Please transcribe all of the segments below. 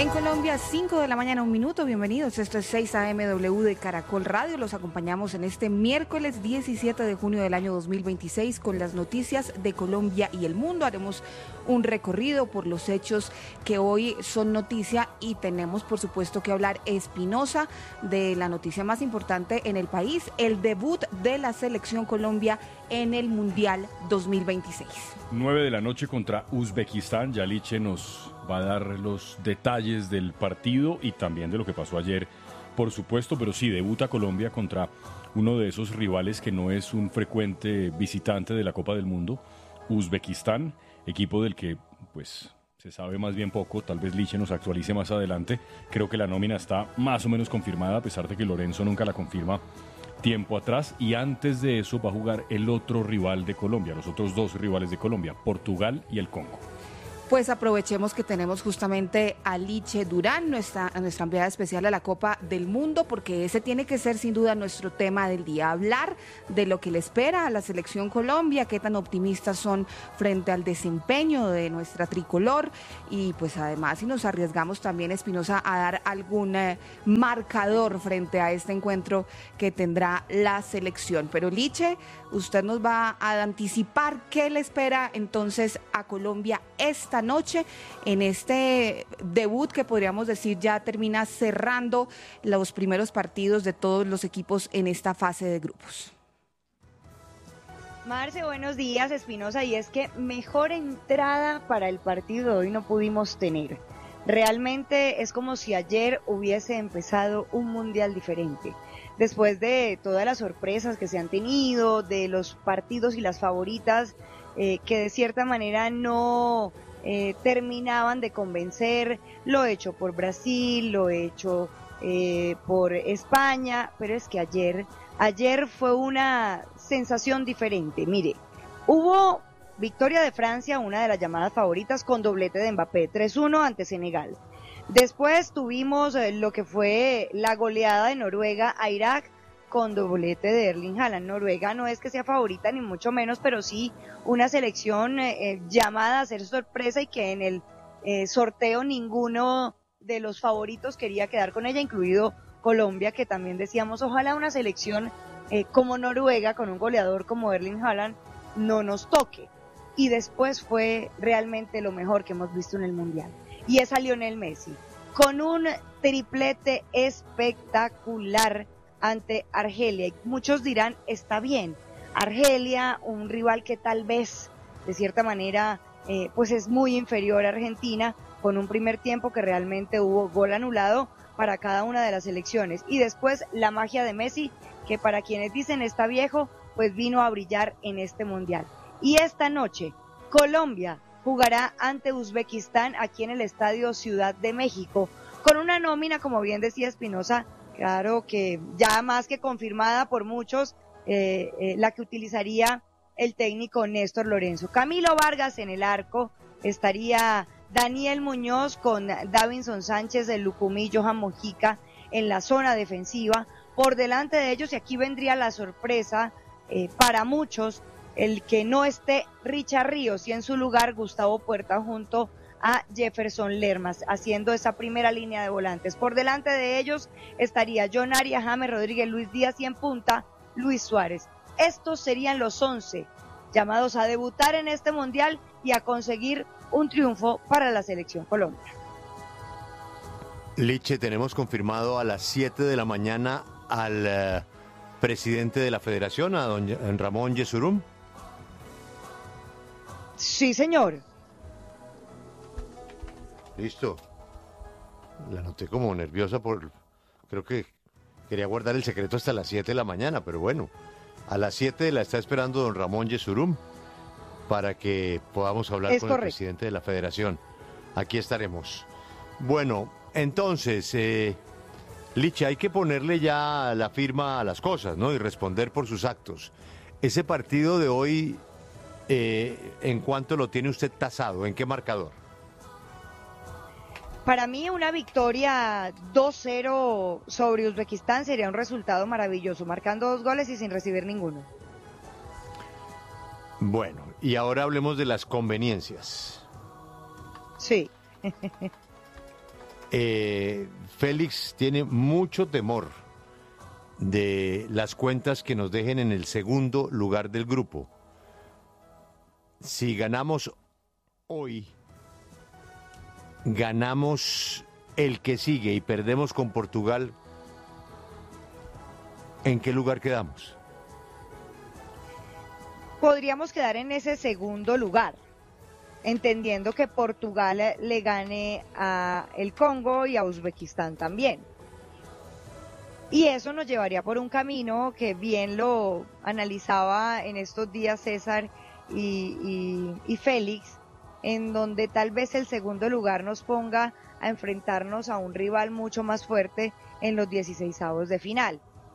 En Colombia, 5 de la mañana, 1 minuto. Bienvenidos. Esto es 6 AMW de Caracol Radio. Los acompañamos en este miércoles 17 de junio del año 2026 con las noticias de Colombia y el mundo. Haremos un recorrido por los hechos que hoy son noticia y tenemos, por supuesto, que hablar, Espinosa, de la noticia más importante en el país, el debut de la Selección Colombia en el Mundial 2026. 9 de la noche contra Uzbekistán. Yaliche nos va a dar los detalles del partido y también de lo que pasó ayer, por supuesto, pero sí, debuta Colombia contra uno de esos rivales que no es un frecuente visitante de la Copa del Mundo, Uzbekistán, equipo del que pues se sabe más bien poco. Tal vez Liche nos actualice más adelante. Creo que la nómina está más o menos confirmada, a pesar de que Lorenzo nunca la confirma tiempo atrás, y antes de eso va a jugar el otro rival de Colombia, los otros dos rivales de Colombia, Portugal y el Congo. Pues aprovechemos que tenemos justamente a Liche Durán, nuestra enviada especial a la Copa del Mundo, porque ese tiene que ser sin duda nuestro tema del día, hablar de lo que le espera a la Selección Colombia, qué tan optimistas son frente al desempeño de nuestra tricolor, y pues además si nos arriesgamos también, Espinosa, a dar algún marcador frente a este encuentro que tendrá la selección. Pero Liche, usted nos va a anticipar qué le espera entonces a Colombia esta noche en este debut que podríamos decir ya termina cerrando los primeros partidos de todos los equipos en esta fase de grupos. Marce, buenos días, Espinosa, y es que mejor entrada para el partido de hoy no pudimos tener. Realmente es como si ayer hubiese empezado un mundial diferente. Después de todas las sorpresas que se han tenido, de los partidos y las favoritas que de cierta manera no terminaban de convencer, lo hecho por Brasil, lo hecho por España, pero es que ayer fue una sensación diferente. Mire, hubo victoria de Francia, una de las llamadas favoritas, con doblete de Mbappé, 3-1 ante Senegal. Después tuvimos lo que fue la goleada de Noruega a Irak con doblete de Erling Haaland. Noruega no es que sea favorita ni mucho menos, pero sí una selección llamada a ser sorpresa y que en el sorteo ninguno de los favoritos quería quedar con ella, incluido Colombia, que también decíamos, ojalá una selección como Noruega, con un goleador como Erling Haaland, no nos toque. Y después fue realmente lo mejor que hemos visto en el Mundial. Y es a Lionel Messi, con un triplete espectacular ante Argelia. Y muchos dirán, está bien, Argelia, un rival que tal vez, de cierta manera, pues es muy inferior a Argentina, con un primer tiempo que realmente hubo gol anulado para cada una de las selecciones. Y después la magia de Messi, que para quienes dicen está viejo, pues vino a brillar en este Mundial. Y esta noche, Colombia jugará ante Uzbekistán aquí en el Estadio Ciudad de México, con una nómina, como bien decía Espinosa, claro que ya más que confirmada por muchos, la que utilizaría el técnico Néstor Lorenzo. Camilo Vargas en el arco, estaría Daniel Muñoz con Davinson Sánchez, el Lucumí, Johan Mojica en la zona defensiva. Por delante de ellos, y aquí vendría la sorpresa para muchos, el que no esté Richard Ríos y en su lugar Gustavo Puerta junto a Jefferson Lermas, haciendo esa primera línea de volantes. Por delante de ellos estaría John Arias, James Rodríguez, Luis Díaz y en punta Luis Suárez. Estos serían los 11 llamados a debutar en este Mundial y a conseguir un triunfo para la Selección Colombia. Liche, tenemos confirmado a las 7 de la mañana al presidente de la Federación, a don Ramón Yesurún. Sí, señor. Listo. La noté como nerviosa creo que quería guardar el secreto hasta las 7 de la mañana, pero bueno, a las 7 la está esperando don Ramón Yesurún para que podamos hablar con el presidente de la Federación. Aquí estaremos. Bueno, entonces, Liche, hay que ponerle ya la firma a las cosas, ¿no? Y responder por sus actos. Ese partido de hoy, ¿en cuánto lo tiene usted tasado? ¿En qué marcador? Para mí una victoria 2-0 sobre Uzbekistán sería un resultado maravilloso, marcando 2 goles y sin recibir ninguno. Bueno, y ahora hablemos de las conveniencias. Sí. Félix tiene mucho temor de las cuentas que nos dejen en el segundo lugar del grupo. Si ganamos hoy, ganamos el que sigue y perdemos con Portugal, ¿en qué lugar quedamos? Podríamos quedar en ese segundo lugar, entendiendo que Portugal le gane a el Congo y a Uzbekistán también. Y eso nos llevaría por un camino que bien lo analizaba en estos días César y Félix, en donde tal vez el segundo lugar nos ponga a enfrentarnos a un rival mucho más fuerte en los 16avos de final.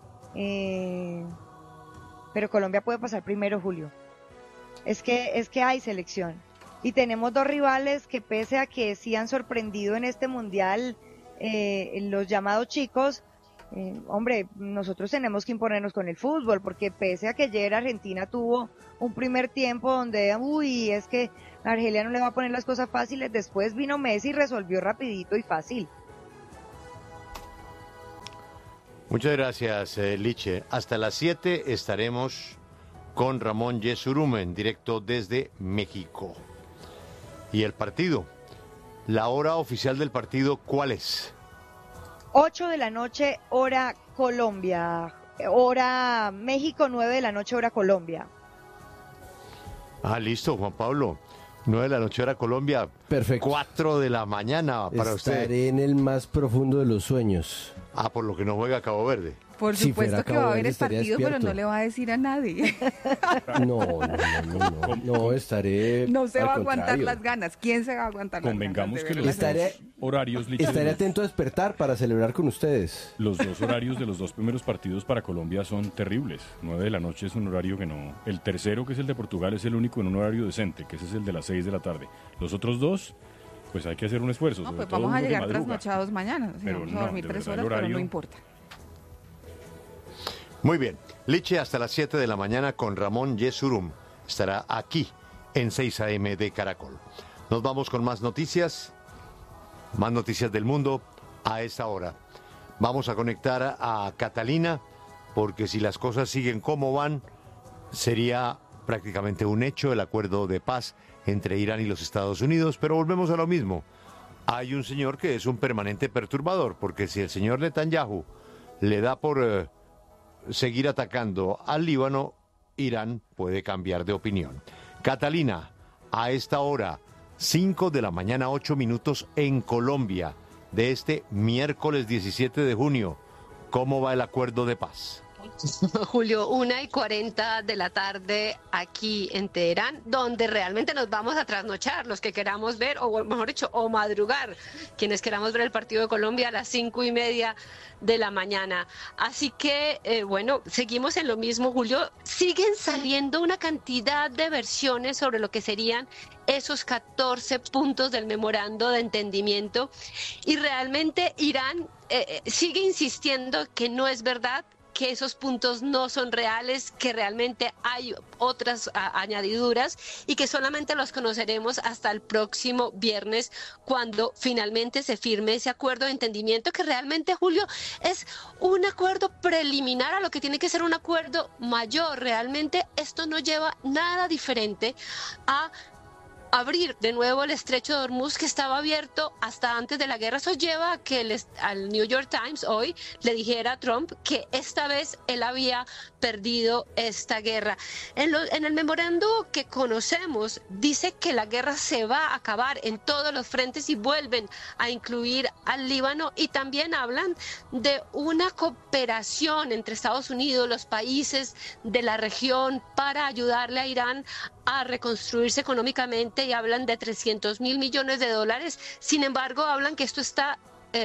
Pero Colombia puede pasar primero, Julio. Es que hay selección. Y tenemos dos rivales que, pese a que sí han sorprendido en este mundial, los llamados chicos, hombre, nosotros tenemos que imponernos con el fútbol, porque pese a que ayer Argentina tuvo un primer tiempo donde, es que Argelia no le va a poner las cosas fáciles, después vino Messi y resolvió rapidito y fácil. Muchas gracias, Liche. Hasta las 7 estaremos con Ramón Yesurum en directo desde México. ¿Y el partido? ¿La hora oficial del partido cuál es? 8 de la noche, hora Colombia. Hora México, 9 de la noche, hora Colombia. Ah, listo, Juan Pablo. 9 de la noche, hora Colombia. Perfecto. 4 de la mañana para usted. Estaré en el más profundo de los sueños. Ah, por lo que no juega Cabo Verde. Por Si supuesto fuera que Cabo va a Verde, haber el estaría partido, pero despierto. no le va a decir a nadie. No, estaré. No se al va a aguantar contrario. las ganas. ¿Quién se va a aguantar las ganas? Convengamos de que ver los la Estaré- selección? horarios, Liche, Estaré atento a despertar para celebrar con ustedes. los dos horarios de los dos primeros partidos para Colombia son terribles. 9 de la noche es un horario que no... El tercero, que es el de Portugal, es el único en un horario decente, que ese es el de las 6 de la tarde. Los otros dos, pues hay que hacer un esfuerzo. No, sobre pues todo vamos a uno que llegar madruga. trasnochados mañana. O sea, Pero vamos no, a dormir de 3 verdad, horas, el pero no horario- importa. Muy bien. Liche hasta las 7 de la mañana con Ramón Yesurum. Estará aquí en 6 AM de Caracol. Nos vamos con más noticias del mundo a esta hora. Vamos a conectar a Catalina, porque si las cosas siguen como van, sería prácticamente un hecho el acuerdo de paz entre Irán y los Estados Unidos, pero volvemos a lo mismo. Hay un señor que es un permanente perturbador, porque si el señor Netanyahu le da por seguir atacando al Líbano, Irán puede cambiar de opinión. Catalina, a esta hora, 5 de la mañana, 8 minutos en Colombia, de este miércoles 17 de junio, ¿cómo va el acuerdo de paz? Julio, 1:40 de la tarde aquí en Teherán, donde realmente nos vamos a trasnochar los que queramos ver, o mejor dicho, o madrugar, quienes queramos ver el partido de Colombia a las 5:30 de la mañana. Así que, bueno, seguimos en lo mismo, Julio. Siguen saliendo una cantidad de versiones sobre lo que serían esos 14 puntos del memorando de entendimiento, y realmente Irán sigue insistiendo que no es verdad, que esos puntos no son reales, que realmente hay otras añadiduras y que solamente los conoceremos hasta el próximo viernes, cuando finalmente se firme ese acuerdo de entendimiento, que realmente, Julio, es un acuerdo preliminar a lo que tiene que ser un acuerdo mayor. Realmente esto no lleva nada diferente a abrir de nuevo el estrecho de Hormuz, que estaba abierto hasta antes de la guerra. Eso lleva a que al New York Times hoy le dijera a Trump que esta vez él había perdido esta guerra. En el memorando que conocemos dice que la guerra se va a acabar en todos los frentes y vuelven a incluir al Líbano, y también hablan de una cooperación entre Estados Unidos, los países de la región, para ayudarle a Irán a reconstruirse económicamente, y hablan de $300 mil millones. Sin embargo, hablan que esto está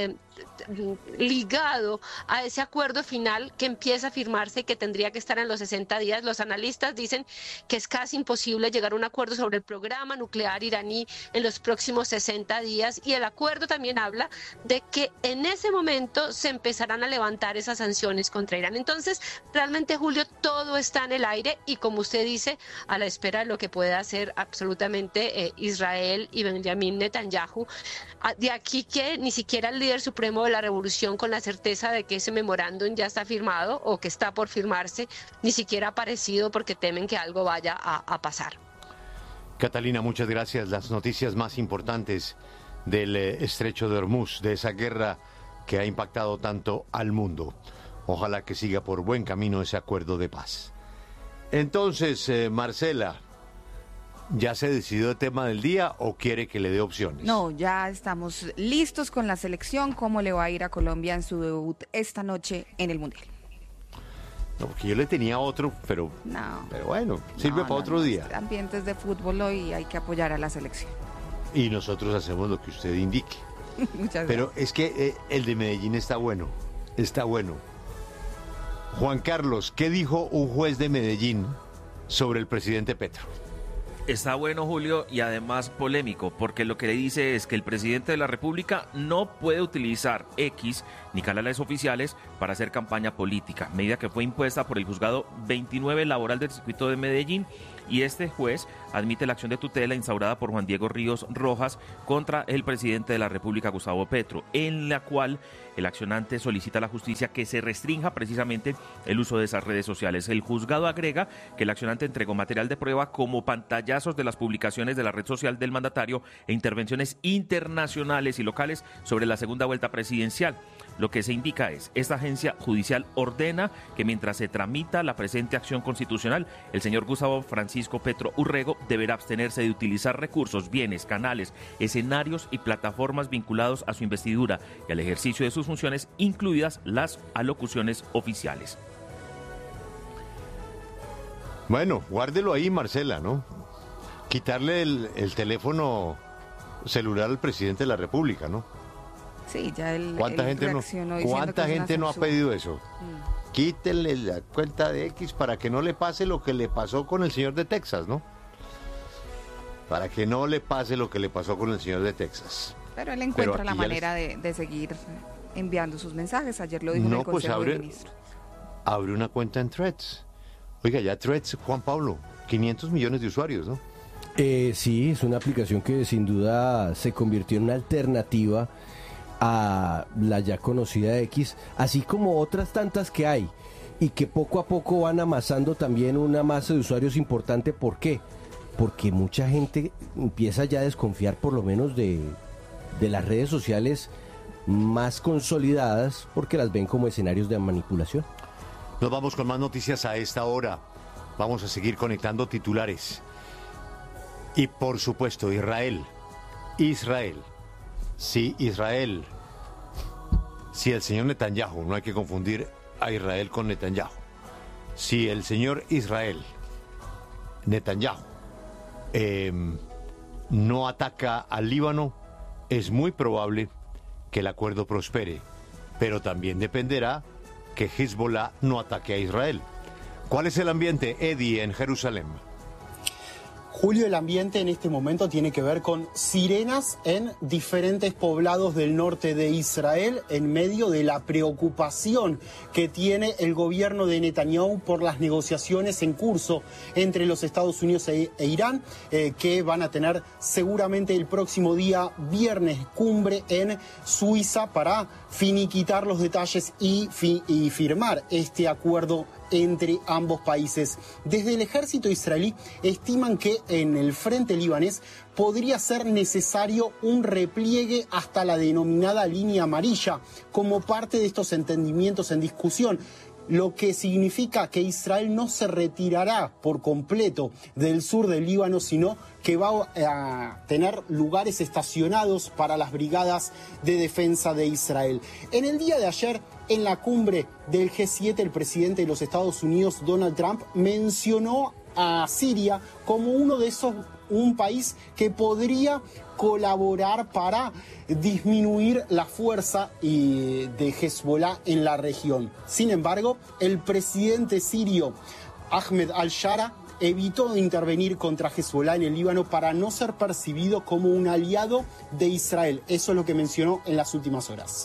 ligado a ese acuerdo final que empieza a firmarse y que tendría que estar en los 60 días. Los analistas dicen que es casi imposible llegar a un acuerdo sobre el programa nuclear iraní en los próximos 60 días, y el acuerdo también habla de que en ese momento se empezarán a levantar esas sanciones contra Irán. Entonces, realmente, Julio, todo está en el aire, y como usted dice, a la espera de lo que pueda hacer absolutamente Israel y Benjamin Netanyahu. De aquí que ni siquiera al líder supremo de la revolución con la certeza de que ese memorándum ya está firmado o que está por firmarse, ni siquiera ha aparecido porque temen que algo vaya a pasar. Catalina, muchas gracias. Las noticias más importantes del estrecho de Hormuz, de esa guerra que ha impactado tanto al mundo. Ojalá que siga por buen camino ese acuerdo de paz. Entonces, Marcela, ¿ya se decidió el tema del día o quiere que le dé opciones? No, ya estamos listos con la selección. ¿Cómo le va a ir a Colombia en su debut esta noche en el Mundial? No, porque yo le tenía otro, pero bueno, sirve para otro día. Ambientes de fútbol hoy hay que apoyar a la selección. Y nosotros hacemos lo que usted indique. Muchas Pero gracias. es que el de Medellín está bueno, está bueno. Juan Carlos, ¿qué dijo un juez de Medellín sobre el presidente Petro? Está bueno, Julio, y además polémico, porque lo que le dice es que el presidente de la República no puede utilizar X ni canales oficiales para hacer campaña política, medida que fue impuesta por el juzgado 29 laboral del circuito de Medellín, y este juez admite la acción de tutela instaurada por Juan Diego Ríos Rojas contra el presidente de la República, Gustavo Petro, en la cual el accionante solicita a la justicia que se restrinja precisamente el uso de esas redes sociales. El juzgado agrega que el accionante entregó material de prueba como pantallazos de las publicaciones de la red social del mandatario e intervenciones internacionales y locales sobre la segunda vuelta presidencial. Lo que se indica es, esta agencia judicial ordena que mientras se tramita la presente acción constitucional, el señor Gustavo Francisco Petro Urrego deberá abstenerse de utilizar recursos, bienes, canales, escenarios y plataformas vinculados a su investidura y al ejercicio de sus funciones, incluidas las alocuciones oficiales. Bueno, guárdelo ahí, Marcela, ¿no? Quitarle el teléfono celular al presidente de la República, ¿no? Sí, ya ¿Cuánta gente no ha pedido eso? Quítenle la cuenta de X para que no le pase lo que le pasó con el señor de Texas, ¿no? Para que no le pase lo que le pasó con el señor de Texas. Pero él encuentra la manera de seguir enviando sus mensajes. Ayer lo dijo en el Consejo de Ministros. Abre una cuenta en Threads. Oiga, ya Threads, Juan Pablo, 500 millones de usuarios, ¿no? Sí, es una aplicación que sin duda se convirtió en una alternativa a la ya conocida X, así como otras tantas que hay y que poco a poco van amasando también una masa de usuarios importante. ¿Por qué? Porque mucha gente empieza ya a desconfiar por lo menos de las redes sociales más consolidadas porque las ven como escenarios de manipulación. Nos vamos con más noticias a esta hora. Vamos a seguir conectando titulares. Y por supuesto, Israel. Sí, Israel. Si el señor Netanyahu, no hay que confundir a Israel con Netanyahu. Si el señor Netanyahu, no ataca al Líbano, es muy probable que el acuerdo prospere. Pero también dependerá que Hezbollah no ataque a Israel. ¿Cuál es el ambiente, Eddie, en Jerusalén? Julio, el ambiente en este momento tiene que ver con sirenas en diferentes poblados del norte de Israel en medio de la preocupación que tiene el gobierno de Netanyahu por las negociaciones en curso entre los Estados Unidos e Irán, que van a tener seguramente el próximo día viernes cumbre en Suiza para finiquitar los detalles y firmar este acuerdo entre ambos países. Desde el ejército israelí estiman que en el frente libanés podría ser necesario un repliegue hasta la denominada línea amarilla como parte de estos entendimientos en discusión, lo que significa que Israel no se retirará por completo del sur del Líbano, sino que va a tener lugares estacionados para las brigadas de defensa de Israel. En el día de ayer, en la cumbre del G7, el presidente de los Estados Unidos, Donald Trump, mencionó a Siria como un país que podría colaborar para disminuir la fuerza de Hezbollah en la región. Sin embargo, el presidente sirio Ahmed al-Shara evitó intervenir contra Hezbollah en el Líbano para no ser percibido como un aliado de Israel. Eso es lo que mencionó en las últimas horas.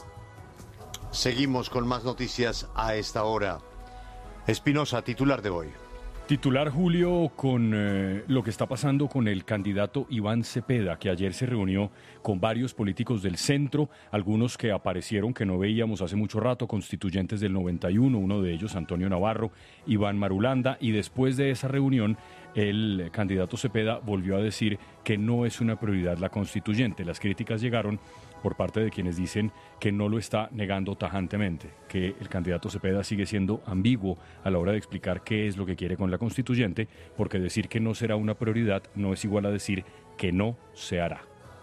Seguimos con más noticias a esta hora. Espinosa, titular de hoy. Titular, Julio, con lo que está pasando con el candidato Iván Cepeda, que ayer se reunió con varios políticos del centro, algunos que aparecieron que no veíamos hace mucho rato, constituyentes del 91, uno de ellos Antonio Navarro, Iván Marulanda, y después de esa reunión el candidato Cepeda volvió a decir que no es una prioridad la constituyente. Las críticas llegaron por parte de quienes dicen que no lo está negando tajantemente, que el candidato Cepeda sigue siendo ambiguo a la hora de explicar qué es lo que quiere con la constituyente, porque decir que no será una prioridad no es igual a decir que no se hará.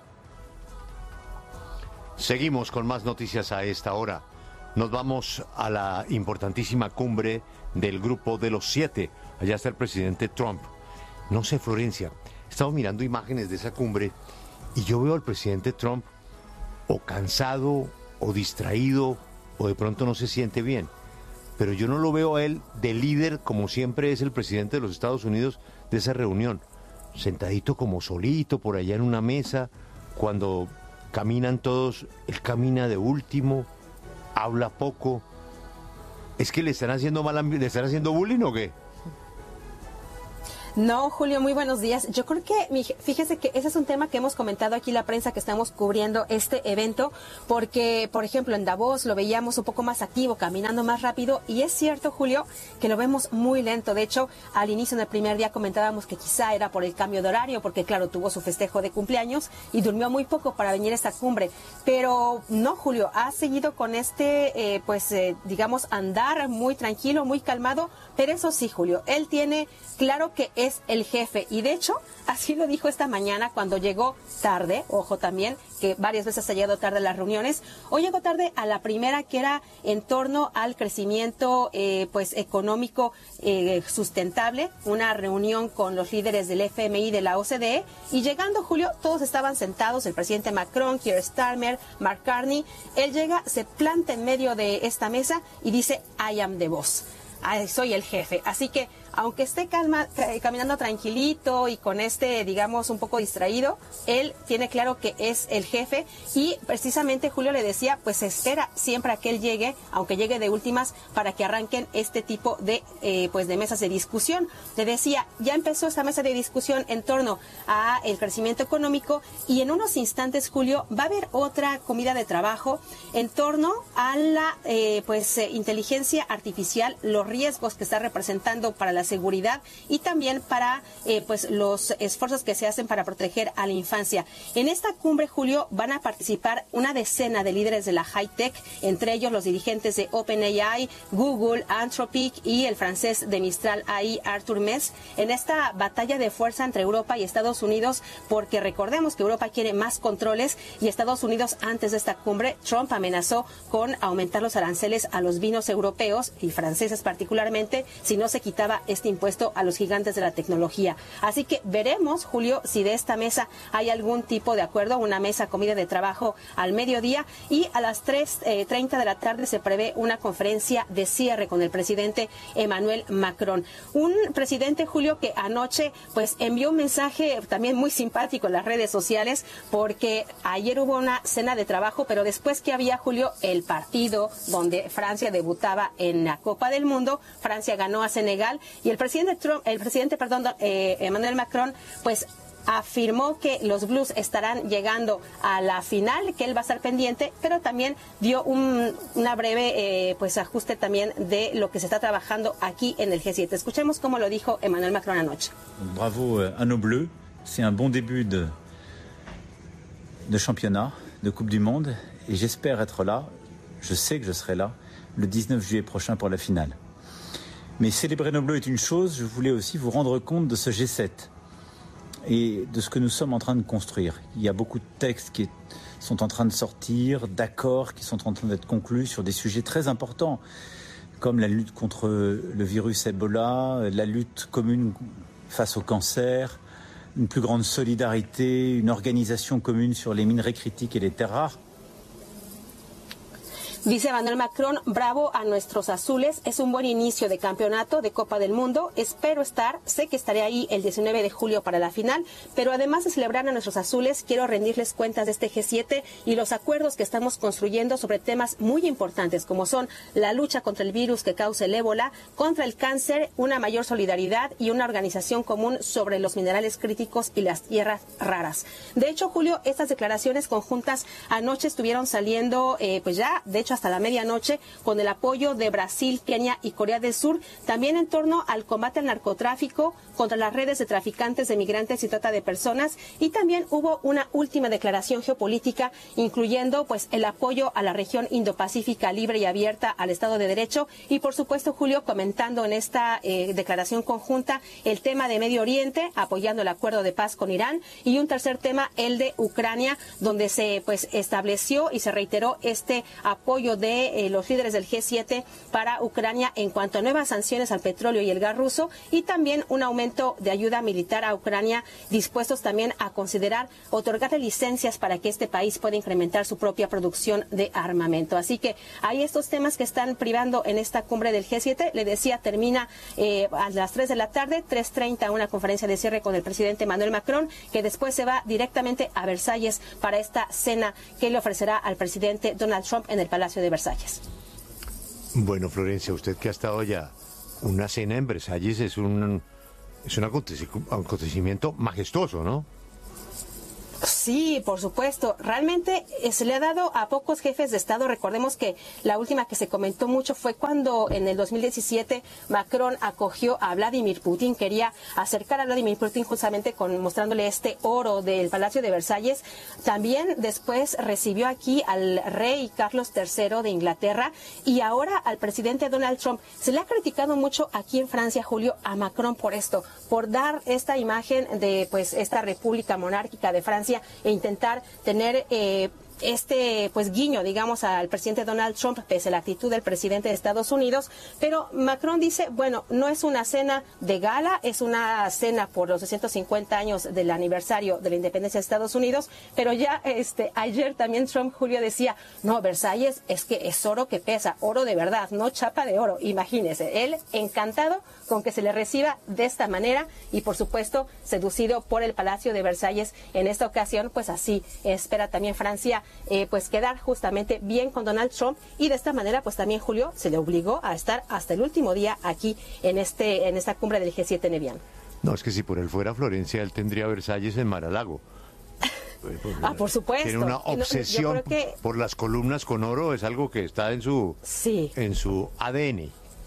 Seguimos con más noticias a esta hora. Nos vamos a la importantísima cumbre del Grupo de los 7. Allá está el presidente Trump. No sé, Florencia, estamos mirando imágenes de esa cumbre y yo veo al presidente Trump o cansado, o distraído, o de pronto no se siente bien. Pero yo no lo veo a él de líder, como siempre es el presidente de los Estados Unidos, de esa reunión. Sentadito como solito, por allá en una mesa, cuando caminan todos, él camina de último, habla poco. ¿Es que le están haciendo le están haciendo bullying o qué? No, Julio, muy buenos días. Yo creo que, fíjese que ese es un tema que hemos comentado aquí la prensa que estamos cubriendo este evento, porque, por ejemplo, en Davos lo veíamos un poco más activo, caminando más rápido, y es cierto, Julio, que lo vemos muy lento. De hecho, al inicio, en el primer día, comentábamos que quizá era por el cambio de horario, porque, claro, tuvo su festejo de cumpleaños y durmió muy poco para venir a esta cumbre. Pero no, Julio, ha seguido con digamos, andar muy tranquilo, muy calmado, pero eso sí, Julio, él tiene claro que es el jefe, y de hecho así lo dijo esta mañana cuando llegó tarde. Ojo también que varias veces ha llegado tarde a las reuniones. Hoy llegó tarde a la primera, que era en torno al crecimiento económico sustentable, una reunión con los líderes del FMI, de la OCDE, y llegando, Julio, todos estaban sentados, el presidente Macron, Keir Starmer, Mark Carney. Él llega, se planta en medio de esta mesa y dice: I am the boss. Soy el jefe. Así que, aunque esté caminando tranquilito y con digamos, un poco distraído, él tiene claro que es el jefe, y precisamente Julio le decía, pues se espera siempre a que él llegue, aunque llegue de últimas, para que arranquen este tipo de mesas de discusión. Le decía, ya empezó esta mesa de discusión en torno a el crecimiento económico, y en unos instantes, Julio, va a haber otra comida de trabajo en torno a la inteligencia artificial, los riesgos que está representando para la seguridad y también para los esfuerzos que se hacen para proteger a la infancia. En esta cumbre, Julio, van a participar una decena de líderes de la high-tech, entre ellos los dirigentes de OpenAI, Google, Anthropic y el francés de Mistral AI, Arthur Mess, en esta batalla de fuerza entre Europa y Estados Unidos, porque recordemos que Europa quiere más controles y Estados Unidos, antes de esta cumbre, Trump amenazó con aumentar los aranceles a los vinos europeos y franceses particularmente si no se quitaba este impuesto a los gigantes de la tecnología. Así que veremos, Julio, si de esta mesa hay algún tipo de acuerdo, una mesa comida de trabajo al mediodía, y a las 3:30 de la tarde se prevé una conferencia de cierre con el presidente Emmanuel Macron. Un presidente, Julio, que anoche envió un mensaje también muy simpático en las redes sociales, porque ayer hubo una cena de trabajo, pero después que había, Julio, el partido donde Francia debutaba en la Copa del Mundo, Francia ganó a Senegal, y el presidente Emmanuel Macron, afirmó que los Blues estarán llegando a la final, que él va a estar pendiente, pero también dio una breve ajuste también de lo que se está trabajando aquí en el G7. Escuchemos cómo lo dijo Emmanuel Macron anoche. Bravo à nos Bleus, c'est un bon début de championnat, de Coupe du Monde, et j'espère être là, je sais que je serai là, le 19 juillet prochain pour la finale. Mais célébrer nos Bleus est une chose, je voulais aussi vous rendre compte de ce G7 et de ce que nous sommes en train de construire. Il y a beaucoup de textes qui sont en train de sortir, d'accords qui sont en train d'être conclus sur des sujets très importants, comme la lutte contre le virus Ebola, la lutte commune face au cancer, une plus grande solidarité, une organisation commune sur les minerais critiques et les terres rares. Dice Emmanuel Macron, bravo a nuestros azules, es un buen inicio de campeonato de Copa del Mundo, sé que estaré ahí el 19 de julio para la final, pero además de celebrar a nuestros azules, quiero rendirles cuentas de este G7 y los acuerdos que estamos construyendo sobre temas muy importantes, como son la lucha contra el virus que causa el ébola, contra el cáncer, una mayor solidaridad y una organización común sobre los minerales críticos y las tierras raras. De hecho, Julio, estas declaraciones conjuntas anoche estuvieron saliendo, pues ya, de hecho, hasta la medianoche, con el apoyo de Brasil, Kenia y Corea del Sur, también en torno al combate al narcotráfico, contra las redes de traficantes de migrantes y trata de personas, y también hubo una última declaración geopolítica, incluyendo pues el apoyo a la región Indo-Pacífica libre y abierta al Estado de Derecho, y por supuesto, Julio, comentando en esta declaración conjunta el tema de Medio Oriente, apoyando el acuerdo de paz con Irán, y un tercer tema, el de Ucrania, donde se pues estableció y se reiteró este apoyo de los líderes del G7 para Ucrania en cuanto a nuevas sanciones al petróleo y el gas ruso, y también un aumento de ayuda militar a Ucrania, dispuestos también a considerar otorgarle licencias para que este país pueda incrementar su propia producción de armamento. Así que hay estos temas que están privando en esta cumbre del G7. Le decía, termina a las 3 de la tarde, 3:30, una conferencia de cierre con el presidente Emmanuel Macron, que después se va directamente a Versalles para esta cena que le ofrecerá al presidente Donald Trump en el Palacio de Versalles. Bueno, Florencia, usted que ha estado allá, una cena en Versalles es un acontecimiento majestuoso, ¿no? Sí, por supuesto. Realmente se le ha dado a pocos jefes de Estado. Recordemos que la última que se comentó mucho fue cuando en el 2017 Macron acogió a Vladimir Putin. Quería acercar a Vladimir Putin justamente mostrándole este oro del Palacio de Versalles. También después recibió aquí al rey Carlos III de Inglaterra y ahora al presidente Donald Trump. Se le ha criticado mucho aquí en Francia, Julio, a Macron por esto, por dar esta imagen de pues esta república monárquica de Francia e intentar tener este pues guiño, digamos, al presidente Donald Trump, pese a la actitud del presidente de Estados Unidos. Pero Macron dice, bueno, no es una cena de gala, es una cena por los 250 años del aniversario de la independencia de Estados Unidos, pero ya ayer también Trump, Julio, decía, no, Versalles es que es oro que pesa, oro de verdad, no chapa de oro. Imagínese, él encantado con que se le reciba de esta manera y, por supuesto, seducido por el Palacio de Versalles en esta ocasión, pues así espera también Francia pues quedar justamente bien con Donald Trump, y de esta manera pues también, Julio, se le obligó a estar hasta el último día aquí en esta cumbre del G7 Nevian. No, es que si por él fuera Florencia, él tendría Versalles en Mar-a-Lago. Por supuesto. Tiene una obsesión por las columnas con oro, es algo que está en su ADN.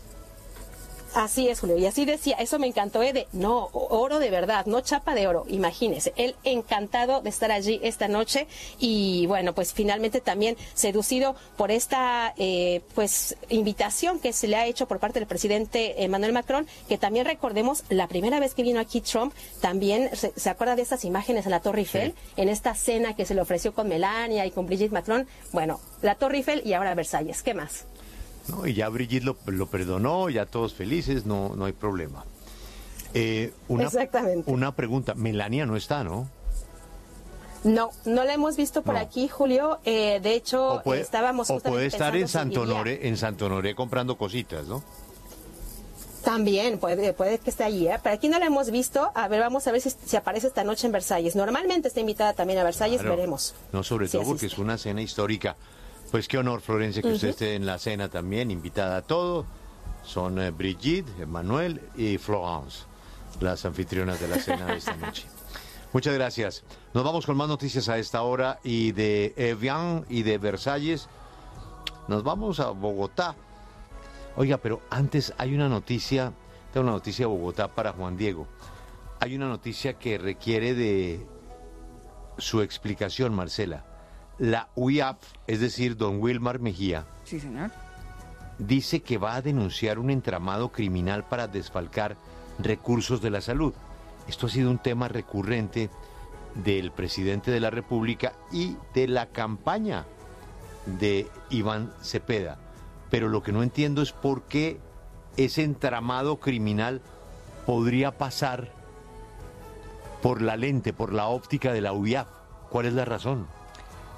Así es, Julio, y así decía, eso me encantó, no, oro de verdad, no chapa de oro, imagínese, él encantado de estar allí esta noche, y bueno, pues finalmente también seducido por esta pues invitación que se le ha hecho por parte del presidente Emmanuel Macron, que también recordemos, la primera vez que vino aquí Trump, también se acuerda de estas imágenes en la Torre Eiffel, en esta cena que se le ofreció con Melania y con Brigitte Macron, bueno, la Torre Eiffel y ahora Versalles, ¿qué más? No, y ya Brigitte lo perdonó, ya todos felices, no hay problema. Exactamente. Una pregunta, Melania no está, ¿no? No la hemos visto por aquí, Julio. De hecho, estábamos justamente puede estar en Santonoré. En Santonoré comprando cositas, ¿no? También puede que esté allí, ¿eh? Pero aquí no la hemos visto. A ver, vamos a ver si aparece esta noche en Versalles. Normalmente está invitada también a Versalles, veremos. No, sobre todo porque es una cena histórica. Pues qué honor, Florencia, que usted esté en la cena también, invitada a todo. Son Brigitte, Emmanuel y Florence, las anfitrionas de la cena de esta noche. Muchas gracias. Nos vamos con más noticias a esta hora, y de Evian y de Versalles nos vamos a Bogotá. Oiga, pero antes hay una noticia, tengo una noticia de Bogotá para Juan Diego. Hay una noticia que requiere de su explicación, Marcela. La UIAF, es decir, don Wilmar Mejía, sí, señor, dice que va a denunciar un entramado criminal para desfalcar recursos de la salud. Esto ha sido un tema recurrente del presidente de la República y de la campaña de Iván Cepeda. Pero lo que no entiendo es por qué ese entramado criminal podría pasar por la lente, por la óptica de la UIAF. ¿Cuál es la razón?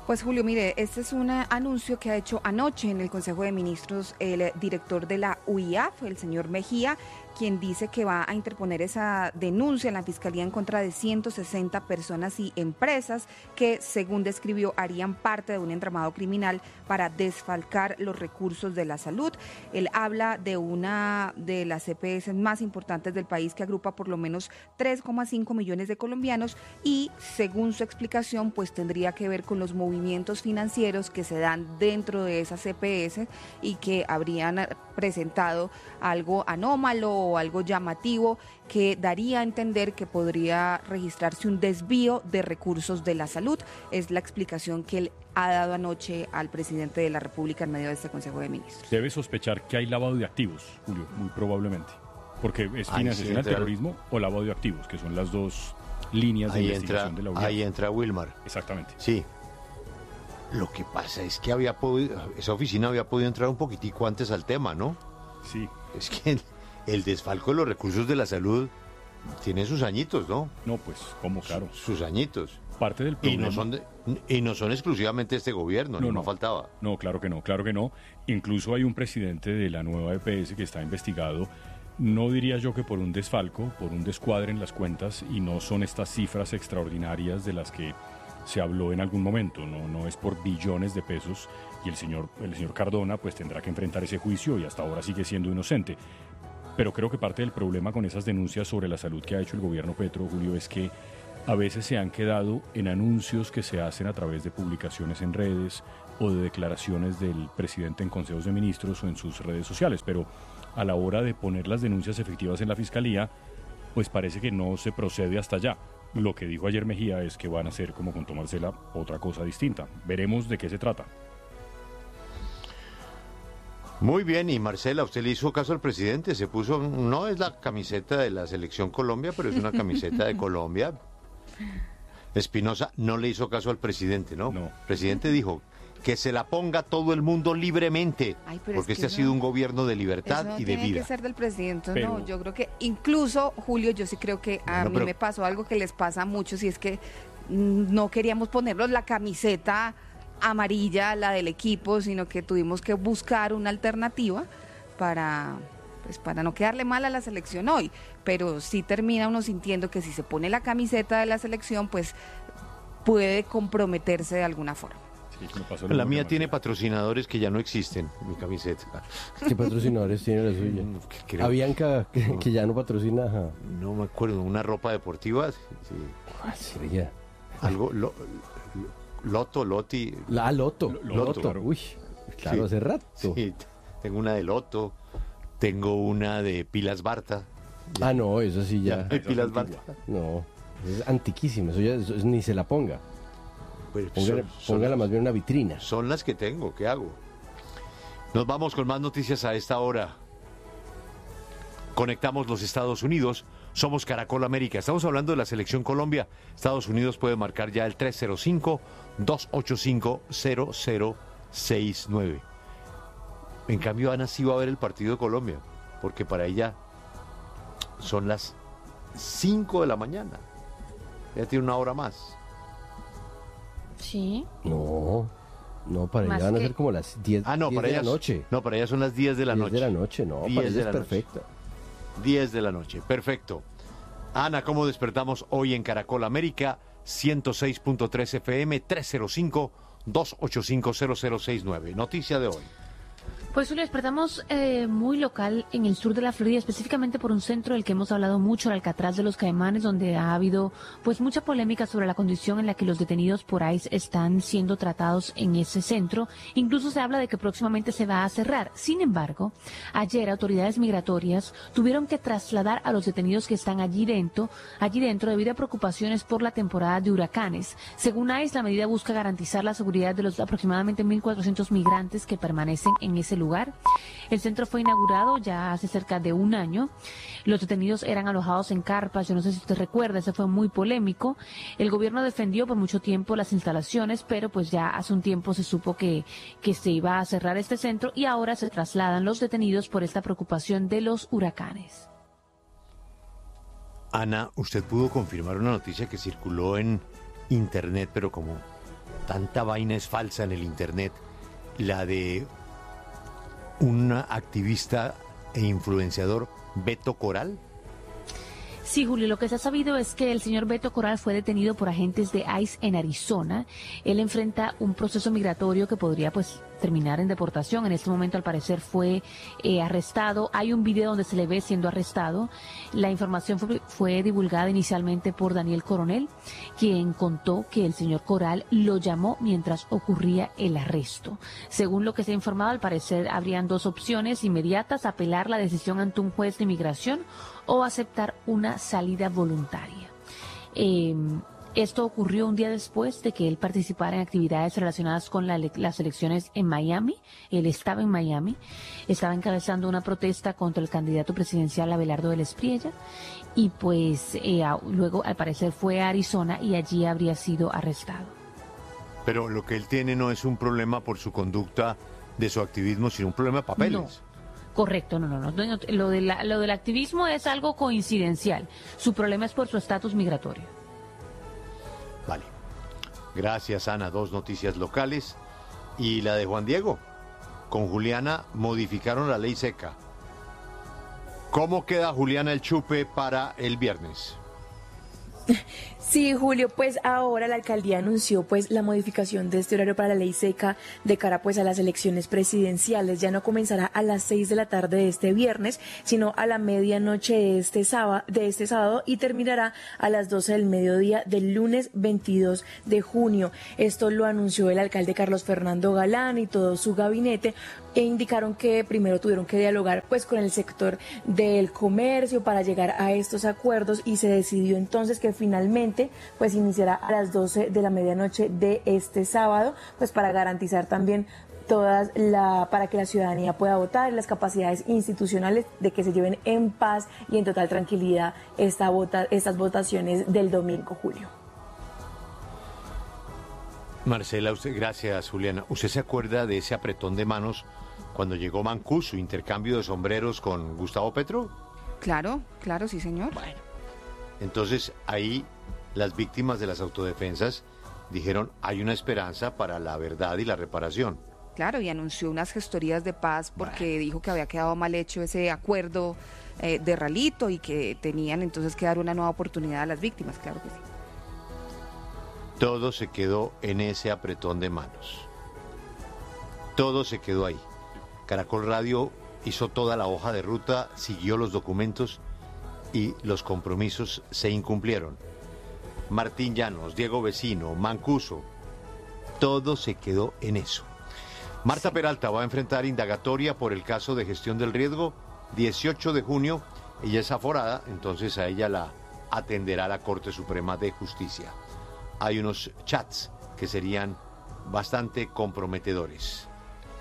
Pues Julio, mire, este es un anuncio que ha hecho anoche en el Consejo de Ministros el director de la UIAF, el señor Mejía, quien dice que va a interponer esa denuncia en la Fiscalía en contra de 160 personas y empresas que, según describió, harían parte de un entramado criminal para desfalcar los recursos de la salud. Él habla de una de las EPS más importantes del país que agrupa por lo menos 3,5 millones de colombianos y, según su explicación, pues tendría que ver con los movimientos financieros que se dan dentro de esas EPS y que habrían presentado algo anómalo o algo llamativo que daría a entender que podría registrarse un desvío de recursos de la salud. Es la explicación que él ha dado anoche al presidente de la República en medio de este Consejo de Ministros. Debe sospechar que hay lavado de activos, Julio, muy probablemente, porque es financiación al terrorismo o lavado de activos, que son las dos líneas de investigación de la UIAF. Ahí entra Wilmar. Exactamente. Sí. Lo que pasa es que esa oficina había podido entrar un poquitico antes al tema, ¿no? Sí. Es que el desfalco de los recursos de la salud tiene sus añitos, ¿no? No, pues, ¿cómo? Claro. Sus añitos. Parte del problema. Y no son exclusivamente este gobierno, no faltaba. No, claro que no. Incluso hay un presidente de la nueva EPS que está investigado, no diría yo que por un desfalco, por un descuadre en las cuentas, y no son estas cifras extraordinarias de las que se habló en algún momento, no es por billones de pesos, y el señor Cardona pues tendrá que enfrentar ese juicio y hasta ahora sigue siendo inocente. Pero creo que parte del problema con esas denuncias sobre la salud que ha hecho el gobierno Petro, Julio, es que a veces se han quedado en anuncios que se hacen a través de publicaciones en redes o de declaraciones del presidente en consejos de ministros o en sus redes sociales, pero a la hora de poner las denuncias efectivas en la Fiscalía, pues parece que no se procede hasta allá. Lo que dijo ayer Mejía es que van a hacer, como contó Marcela, otra cosa distinta. Veremos de qué se trata. Muy bien, y Marcela, usted le hizo caso al presidente, se puso, no es la camiseta de la Selección Colombia, pero es una camiseta de Colombia. Espinosa no le hizo caso al presidente, ¿no? No. El presidente dijo que se la ponga todo el mundo libremente, porque este ha sido un gobierno de libertad y de vida. Tiene que ser del presidente, pero, no, yo creo que incluso, Julio, yo sí creo que a mí me pasó algo que les pasa a muchos, y es que no queríamos ponernos la camiseta amarilla, la del equipo, sino que tuvimos que buscar una alternativa para no quedarle mal a la selección hoy, pero sí termina uno sintiendo que si se pone la camiseta de la selección, pues puede comprometerse de alguna forma. La mía tiene patrocinadores que ya no existen, mi camiseta. ¿Qué patrocinadores tiene la suya? Avianca, que ya no patrocina. Ajá. No me acuerdo, una ropa deportiva. Sí. ¿Cuál sería? Algo, Loto. Loto. Claro. Uy, claro, hace rato. Sí, tengo una de Loto, tengo una de Pilas Barta. Ah, no, eso sí ya. Pilas Barta. No, es antiquísima, eso ni se la ponga. Pues póngala más bien en una vitrina. Son las que tengo, ¿qué hago? Nos vamos con más noticias a esta hora. Conectamos los Estados Unidos. Somos Caracol América. Estamos hablando de la Selección Colombia. Estados Unidos puede marcar ya el 305-285-0069. En cambio, Ana sí va a ver el partido de Colombia, porque para ella son las 5 de la mañana. Ella tiene una hora más. Sí. No, para ella van a ser como las 10, para 10 de ella, la noche. No, para ella son las 10 de la 10 noche. 10 de la noche, no, para ella es perfecta. 10 de la noche, perfecto. Ana, ¿cómo despertamos hoy en Caracol América? 106.3 FM, 305-285-0069. Noticia de hoy. Pues hoy lo despertamos muy local en el sur de la Florida, específicamente por un centro del que hemos hablado mucho, el Alcatraz de los Caimanes, donde ha habido pues mucha polémica sobre la condición en la que los detenidos por ICE están siendo tratados en ese centro. Incluso se habla de que próximamente se va a cerrar. Sin embargo, ayer autoridades migratorias tuvieron que trasladar a los detenidos que están allí dentro debido a preocupaciones por la temporada de huracanes. Según ICE, la medida busca garantizar la seguridad de los aproximadamente 1.400 migrantes que permanecen en ese lugar. El centro fue inaugurado ya hace cerca de un año. Los detenidos eran alojados en carpas. Yo no sé si usted recuerda, eso fue muy polémico. El gobierno defendió por mucho tiempo las instalaciones, pero pues ya hace un tiempo se supo que se iba a cerrar este centro y ahora se trasladan los detenidos por esta preocupación de los huracanes. Ana, usted pudo confirmar una noticia que circuló en internet, pero como tanta vaina es falsa en el internet, la de un activista e influenciador, Beto Coral. Sí, Julio, lo que se ha sabido es que el señor Beto Coral fue detenido por agentes de ICE en Arizona. Él enfrenta un proceso migratorio que podría pues terminar en deportación. En este momento, al parecer, fue arrestado. Hay un video donde se le ve siendo arrestado. La información fue divulgada inicialmente por Daniel Coronel, quien contó que el señor Coral lo llamó mientras ocurría el arresto. Según lo que se ha informado, al parecer habrían dos opciones inmediatas: apelar la decisión ante un juez de inmigración o aceptar una salida voluntaria. Esto ocurrió un día después de que él participara en actividades relacionadas con las elecciones en Miami. Él estaba en Miami, estaba encabezando una protesta contra el candidato presidencial Abelardo del Espriella, y pues luego al parecer fue a Arizona y allí habría sido arrestado. Pero lo que él tiene no es un problema por su conducta de su activismo, sino un problema de papeles. No. Correcto, no. Lo del activismo es algo coincidencial. Su problema es por su estatus migratorio. Vale. Gracias, Ana. Dos noticias locales. Y la de Juan Diego. Con Juliana modificaron la ley seca. ¿Cómo queda, Juliana, el chupe para el viernes? Sí, Julio, pues ahora la alcaldía anunció pues la modificación de este horario para la ley seca de cara pues a las elecciones presidenciales. Ya no comenzará a las 6 de la tarde de este viernes, sino a la medianoche de este sábado y terminará a las 12 del mediodía del lunes 22 de junio. Esto lo anunció el alcalde Carlos Fernando Galán y todo su gabinete, e indicaron que primero tuvieron que dialogar pues con el sector del comercio para llegar a estos acuerdos, y se decidió entonces que finalmente pues iniciará a las 12 de la medianoche de este sábado, pues para garantizar también para que la ciudadanía pueda votar, las capacidades institucionales de que se lleven en paz y en total tranquilidad estas votaciones del domingo, Julio. Marcela, gracias, Juliana. ¿Usted se acuerda de ese apretón de manos cuando llegó Mancuso, intercambio de sombreros con Gustavo Petro? Claro, sí, señor. Bueno, entonces ahí las víctimas de las autodefensas dijeron: hay una esperanza para la verdad y la reparación. Claro, y anunció unas gestorías de paz porque dijo que había quedado mal hecho ese acuerdo de Ralito y que tenían entonces que dar una nueva oportunidad a las víctimas, claro que sí. Todo se quedó en ese apretón de manos. Todo se quedó ahí. Caracol Radio hizo toda la hoja de ruta, siguió los documentos y los compromisos se incumplieron. Martín Llanos, Diego Vecino, Mancuso, todo se quedó en eso. Marta Peralta va a enfrentar indagatoria por el caso de gestión del riesgo 18 de junio. Ella es aforada, entonces a ella la atenderá la Corte Suprema de Justicia. Hay unos chats que serían bastante comprometedores.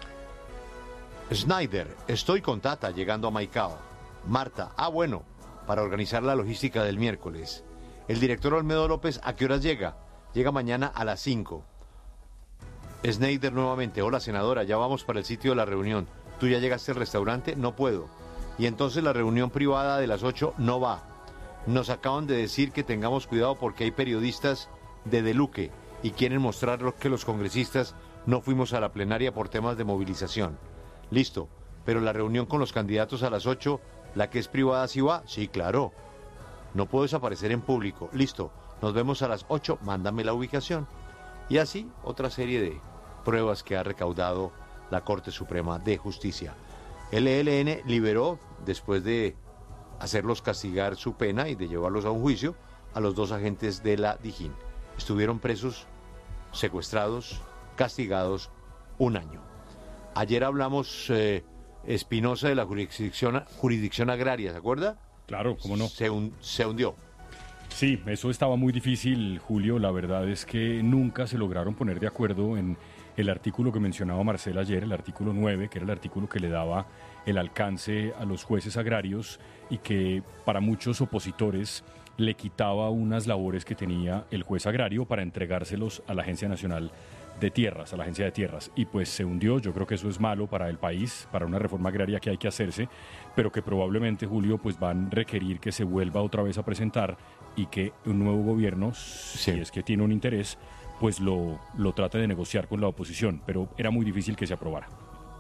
Snyder, estoy con Tata llegando a Maicao. Marta, bueno, para organizar la logística del miércoles. El director Olmedo López, ¿a qué horas llega? Llega mañana a las 5. Snyder nuevamente, hola senadora, ya vamos para el sitio de la reunión. ¿Tú ya llegaste al restaurante? No puedo. Y entonces la reunión privada de las 8 no va. Nos acaban de decir que tengamos cuidado porque hay periodistas de Deluque y quieren mostrar que los congresistas no fuimos a la plenaria por temas de movilización. Listo, pero la reunión con los candidatos a las 8, la que es privada, ¿sí va? Sí, claro. No puedo desaparecer en público. Listo, nos vemos a las 8, mándame la ubicación. Y así, otra serie de pruebas que ha recaudado la Corte Suprema de Justicia. El ELN liberó, después de hacerlos castigar su pena y de llevarlos a un juicio, a los 2 agentes de la Dijín. Estuvieron presos, secuestrados, castigados 1 año. Ayer hablamos, Espinosa, de la jurisdicción agraria, ¿se acuerda? Claro, cómo no. Se hundió. Sí, eso estaba muy difícil, Julio. La verdad es que nunca se lograron poner de acuerdo en el artículo que mencionaba Marcela ayer, el artículo 9, que era el artículo que le daba el alcance a los jueces agrarios y que para muchos opositores le quitaba unas labores que tenía el juez agrario para entregárselos a la Agencia Nacional de Tierras, a la Agencia de Tierras, y pues se hundió. Yo creo que eso es malo para el país, para una reforma agraria que hay que hacerse, pero que probablemente, Julio, pues van a requerir que se vuelva otra vez a presentar y que un nuevo gobierno, si es que tiene un interés, pues lo trate de negociar con la oposición, pero era muy difícil que se aprobara.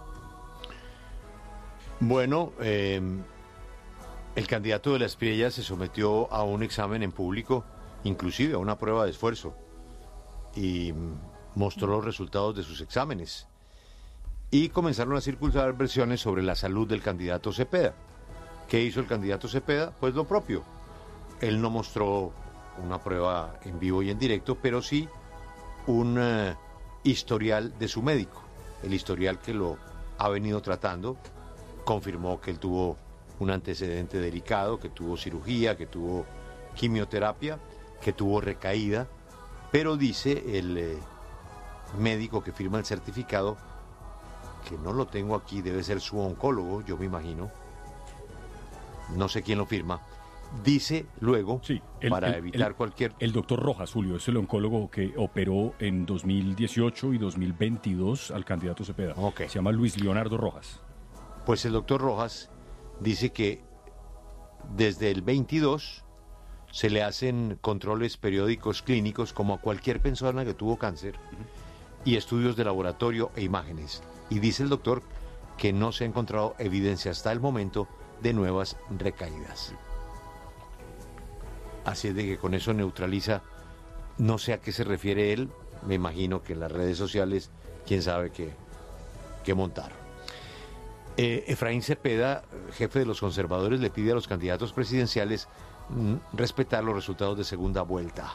Bueno, el candidato de la Espriella se sometió a un examen en público, inclusive a una prueba de esfuerzo, y mostró los resultados de sus exámenes. Y comenzaron a circular versiones sobre la salud del candidato Cepeda. ¿Qué hizo el candidato Cepeda? Pues lo propio. Él no mostró una prueba en vivo y en directo, pero sí un historial de su médico. El historial que lo ha venido tratando confirmó que él tuvo un antecedente delicado, que tuvo cirugía, que tuvo quimioterapia, que tuvo recaída, pero dice el médico que firma el certificado, que no lo tengo aquí, debe ser su oncólogo, yo me imagino, no sé quién lo firma, dice luego, para evitar cualquier... El doctor Rojas, Julio, es el oncólogo que operó en 2018 y 2022 al candidato Cepeda. Se llama Luis Leonardo Rojas. Pues el doctor Rojas dice que desde el 22 se le hacen controles periódicos clínicos como a cualquier persona que tuvo cáncer y estudios de laboratorio e imágenes. Y dice el doctor que no se ha encontrado evidencia hasta el momento de nuevas recaídas. Así es de que con eso neutraliza, no sé a qué se refiere él, me imagino que en las redes sociales, quién sabe qué montaron. Efraín Cepeda, jefe de los conservadores, le pide a los candidatos presidenciales respetar los resultados de segunda vuelta.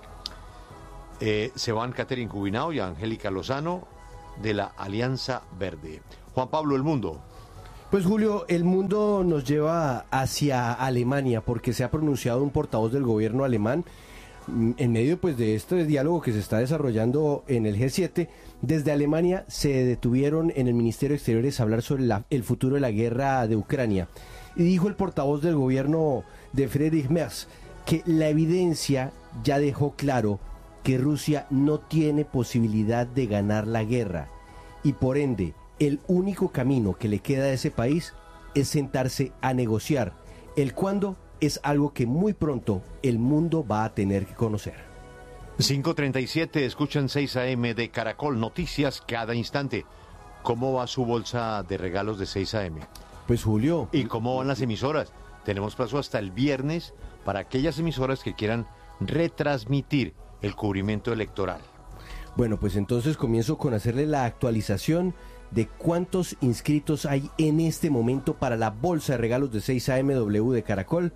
Se van Catherine Cubinao y Angélica Lozano de la Alianza Verde. Juan Pablo, El Mundo. Pues Julio, El Mundo nos lleva hacia Alemania porque se ha pronunciado un portavoz del gobierno alemán en medio pues de este diálogo que se está desarrollando en el G7. Desde Alemania se detuvieron en el Ministerio de Exteriores a hablar sobre el futuro de la guerra de Ucrania. Y dijo el portavoz del gobierno de Friedrich Merz que la evidencia ya dejó claro que Rusia no tiene posibilidad de ganar la guerra y por ende el único camino que le queda a ese país es sentarse a negociar. El cuándo es algo que muy pronto el mundo va a tener que conocer. 5:37, escuchan 6 AM de Caracol, noticias cada instante. ¿Cómo va su bolsa de regalos de 6 AM? Pues Julio. ¿Y cómo van las emisoras? Tenemos plazo hasta el viernes para aquellas emisoras que quieran retransmitir el cubrimiento electoral. Bueno, pues entonces comienzo con hacerle la actualización de cuántos inscritos hay en este momento para la bolsa de regalos de 6 AMW de Caracol.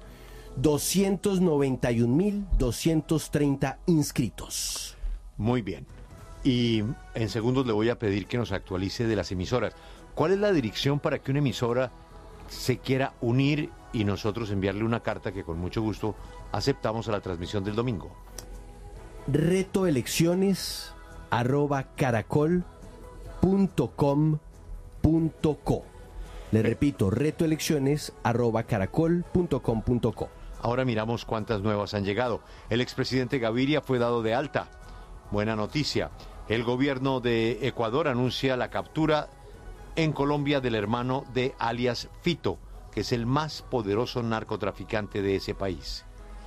291.230 inscritos. Muy bien. Y en segundos le voy a pedir que nos actualice de las emisoras. ¿Cuál es la dirección para que una emisora se quiera unir y nosotros enviarle una carta que con mucho gusto aceptamos a la transmisión del domingo? retoelecciones@caracol.com.co. Le repito, retoelecciones@caracol.com.co. Ahora miramos cuántas nuevas han llegado. El expresidente Gaviria fue dado de alta. Buena noticia. El gobierno de Ecuador anuncia la captura en Colombia del hermano de alias Fito, que es el más poderoso narcotraficante de ese país.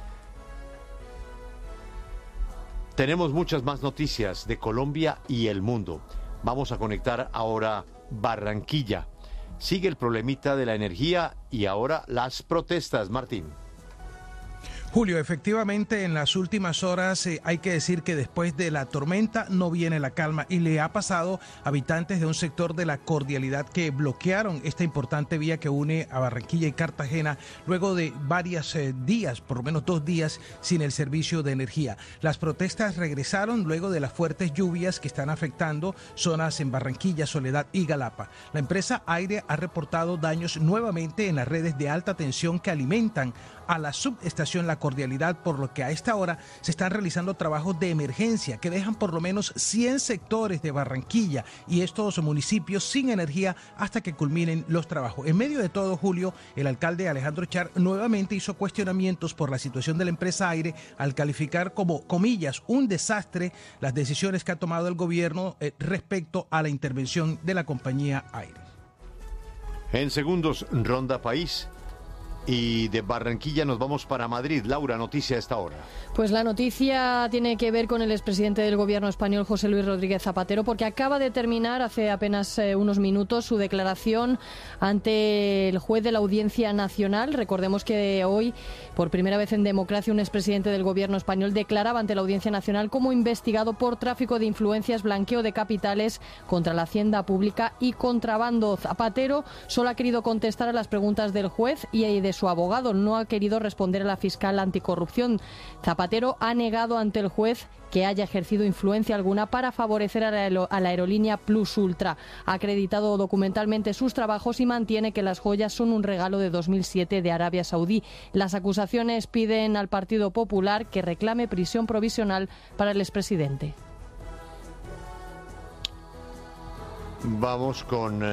Tenemos muchas más noticias de Colombia y el mundo. Vamos a conectar ahora Barranquilla. Sigue el problemita de la energía y ahora las protestas, Martín. Julio, efectivamente en las últimas horas hay que decir que después de la tormenta no viene la calma y le ha pasado a habitantes de un sector de la Cordialidad que bloquearon esta importante vía que une a Barranquilla y Cartagena luego de varios días, por lo menos 2 días, sin el servicio de energía. Las protestas regresaron luego de las fuertes lluvias que están afectando zonas en Barranquilla, Soledad y Galapa. La empresa Aire ha reportado daños nuevamente en las redes de alta tensión que alimentan a la subestación La Cordialidad, por lo que a esta hora se están realizando trabajos de emergencia que dejan por lo menos 100 sectores de Barranquilla y estos municipios sin energía hasta que culminen los trabajos. En medio de todo, Julio, el alcalde Alejandro Char nuevamente hizo cuestionamientos por la situación de la empresa Aire al calificar como, comillas, un desastre las decisiones que ha tomado el gobierno respecto a la intervención de la compañía Aire. En segundos, Ronda País. Y de Barranquilla nos vamos para Madrid. Laura, noticia a esta hora. Pues la noticia tiene que ver con el expresidente del gobierno español, José Luis Rodríguez Zapatero, porque acaba de terminar hace apenas unos minutos su declaración ante el juez de la Audiencia Nacional. Recordemos que hoy, por primera vez en democracia, un expresidente del gobierno español declaraba ante la Audiencia Nacional como investigado por tráfico de influencias, blanqueo de capitales contra la hacienda pública y contrabando. Zapatero solo ha querido contestar a las preguntas del juez y de su abogado, no ha querido responder a la fiscal anticorrupción. Zapatero ha negado ante el juez que haya ejercido influencia alguna para favorecer a la aerolínea Plus Ultra. Ha acreditado documentalmente sus trabajos y mantiene que las joyas son un regalo de 2007 de Arabia Saudí. Las acusaciones piden al Partido Popular que reclame prisión provisional para el expresidente. Vamos con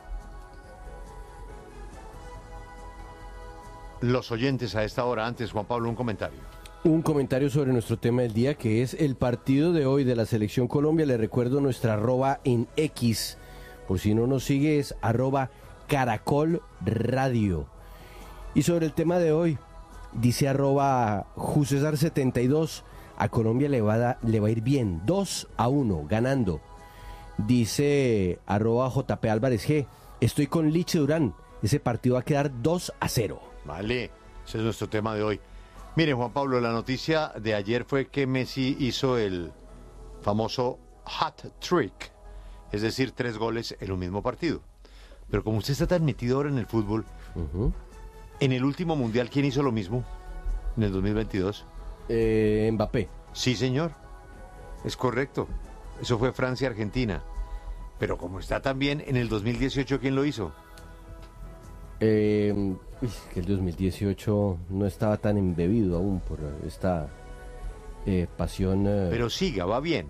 los oyentes a esta hora. Antes, Juan Pablo, un comentario. Un comentario sobre nuestro tema del día, que es el partido de hoy de la Selección Colombia. Le recuerdo nuestra @, en X, por si no nos sigue, es @Caracol Radio. Y sobre el tema de hoy, dice @Jusesar72, a Colombia le va a ir bien, 2-1, ganando. Dice @JP Álvarez G, estoy con Liche Durán, ese partido va a quedar 2-0. Vale, ese es nuestro tema de hoy. Mire, Juan Pablo, la noticia de ayer fue que Messi hizo el famoso hat trick, es decir, 3 goles en un mismo partido. Pero como usted está tan metido ahora en el fútbol, en el último mundial, ¿quién hizo lo mismo? En el 2022. Mbappé. Sí, señor. Es correcto. Eso fue Francia-Argentina. Pero como está también en el 2018, ¿quién lo hizo? Que el 2018 no estaba tan embebido aún por esta pasión. Pero siga, va bien.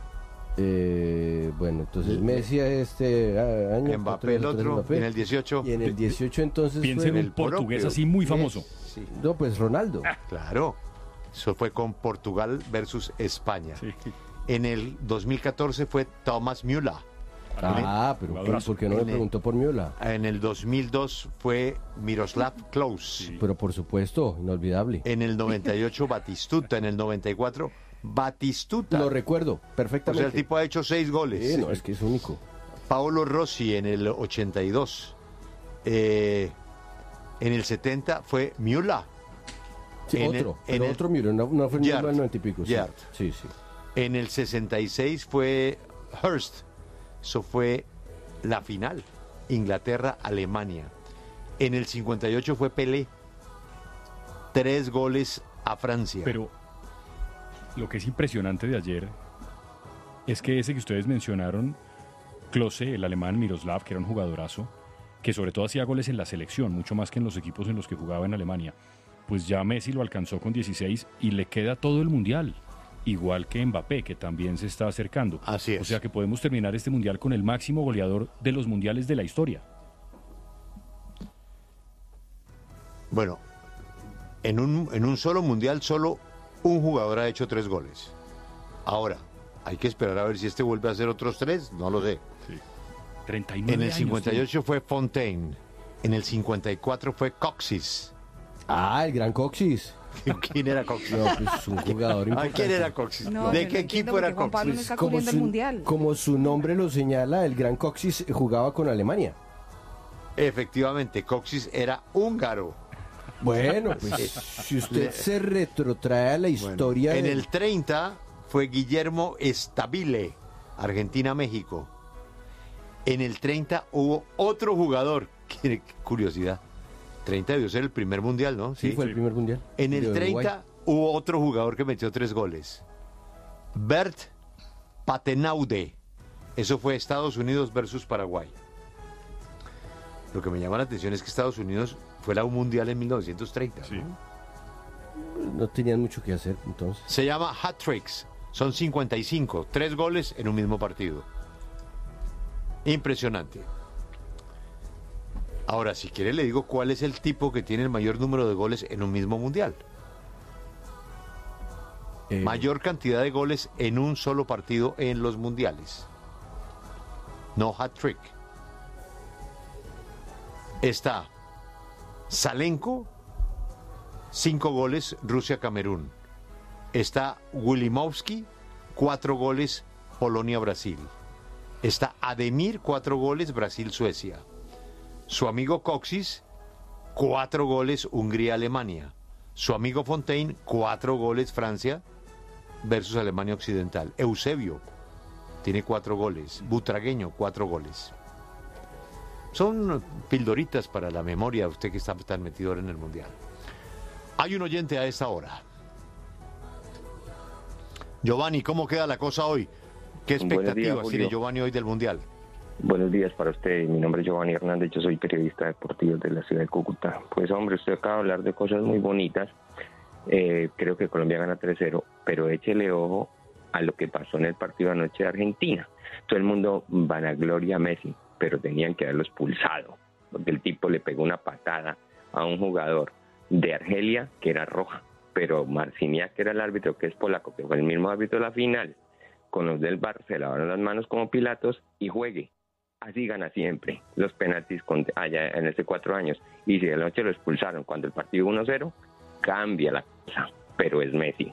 Bueno, entonces Messi este año, Mbappé el otro, Mbappé. En el 18. Y en el 18 entonces piensa en el portugués así muy famoso. Sí. No, pues Ronaldo. Claro, eso fue con Portugal versus España. Sí. En el 2014 fue Thomas Müller. Pero ¿por qué no le preguntó por Müller? En el 2002 fue Miroslav Klose. Sí. Pero por supuesto, inolvidable. En el 98 Batistuta, en el 94 Batistuta. Lo recuerdo perfectamente. O sea, el tipo ha hecho 6 goles. No, es que es único. Paolo Rossi en el 82. En el 70 fue Müller. Sí, otro Müller, no fue Müller en el 90 y pico. Sí. Sí. En el 66 fue Hurst. Eso fue la final. Inglaterra-Alemania. En el 58 fue Pelé. 3 goles a Francia. Pero lo que es impresionante de ayer es que ese que ustedes mencionaron, Klose, el alemán, Miroslav, que era un jugadorazo, que sobre todo hacía goles en la selección, mucho más que en los equipos en los que jugaba en Alemania, pues ya Messi lo alcanzó con 16 y le queda todo el Mundial. Igual que Mbappé, que también se está acercando. Así es. O sea que podemos terminar este mundial con el máximo goleador de los mundiales de la historia. Bueno, en un solo mundial, solo un jugador ha hecho 3 goles. Ahora, hay que esperar a ver si este vuelve a hacer otros 3, no lo sé. Sí. 39 en el 58 años, fue Fontaine, en el 54 fue Coxis. El gran Coxis. ¿Quién era Coxis? No, pues un jugador importante. ¿Quién era Coxis? No, ¿De qué equipo era Juan Pablo Coxis? no está cubriendo el mundial. Como su nombre lo señala, el gran Coxis jugaba con Alemania. Efectivamente, Coxis era húngaro. Bueno, pues si usted se retrotrae a la historia... En el 30 fue Guillermo Stabile, Argentina-México. En el 30 hubo otro jugador, qué curiosidad. 30 debió ser el primer mundial, ¿no? Sí, fue el primer mundial. En el 30 hubo otro jugador que metió 3 goles. Bert Patenaude. Eso fue Estados Unidos versus Paraguay. Lo que me llama la atención es que Estados Unidos fue la mundial en 1930. Sí. No tenían mucho que hacer entonces. Se llama hat tricks. Son 55. 3 goles en un mismo partido. Impresionante. Ahora, si quiere le digo cuál es el tipo que tiene el mayor número de goles en un mismo mundial. Mayor cantidad de goles en un solo partido en los mundiales. No hat trick. Está Salenko, 5 goles, Rusia-Camerún. Está Wilimowski, 4 goles, Polonia-Brasil. Está Ademir, 4 goles, Brasil-Suecia. Su amigo Coxis, 4 goles, Hungría-Alemania. Su amigo Fontaine, 4 goles, Francia versus Alemania Occidental. Eusebio tiene 4 goles. Butragueño, 4 goles. Son pildoritas para la memoria, usted que está tan metido ahora en el Mundial. Hay un oyente a esta hora. Giovanni, ¿cómo queda la cosa hoy? ¿Qué expectativas tiene Giovanni hoy del Mundial? Buenos días para usted. Mi nombre es Giovanni Hernández, yo soy periodista deportivo de la ciudad de Cúcuta. Pues hombre, usted acaba de hablar de cosas muy bonitas. Creo que Colombia gana 3-0, pero échele ojo a lo que pasó en el partido anoche de Argentina. Todo el mundo vanagloria a Messi, pero tenían que haberlo expulsado, porque el tipo le pegó una patada a un jugador de Argelia que era roja, pero Marciniak, que era el árbitro, que es polaco, que fue el mismo árbitro de la final, con los del VAR se lavaron las manos como Pilatos y juegue. Así gana siempre los penaltis allá en ese 4 años. Y si de la noche lo expulsaron cuando el partido 1-0, cambia la cosa, pero es Messi.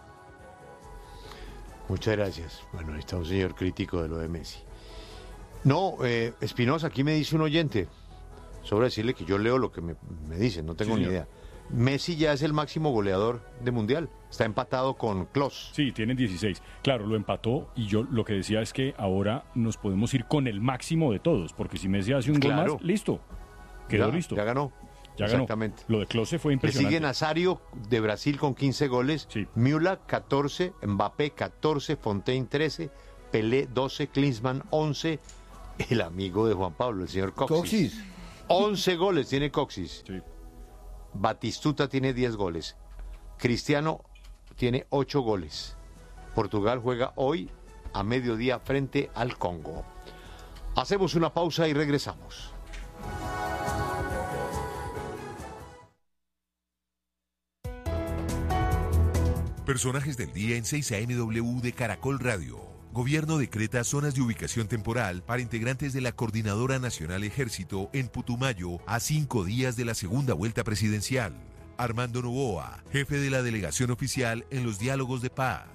Muchas gracias. Bueno, ahí está un señor crítico de lo de Messi. No, Espinosa, aquí me dice un oyente, sobre decirle que yo leo lo que me dicen, no tengo ni idea. Messi ya es el máximo goleador de Mundial, está empatado con Klose. Sí, tienen 16. Claro, lo empató y yo lo que decía es que ahora nos podemos ir con el máximo de todos, porque si Messi hace un gol más, listo, quedó listo. Ya ganó. Ya exactamente. Ganó. Lo de Klose fue impresionante. Le sigue Nazario de Brasil con 15 goles, Müller 14, Mbappé 14, Fontaine 13, Pelé 12, Klinsmann 11, el amigo de Juan Pablo, el señor Coxis. 11 goles tiene Coxis. Sí. Batistuta tiene 10 goles. Cristiano tiene 8 goles. Portugal juega hoy a mediodía frente al Congo. Hacemos una pausa y regresamos. Personajes del día en 6am de Caracol Radio. Gobierno decreta zonas de ubicación temporal para integrantes de la Coordinadora Nacional Ejército en Putumayo a 5 días de la segunda vuelta presidencial. Armando Noboa, jefe de la delegación oficial en los diálogos de paz.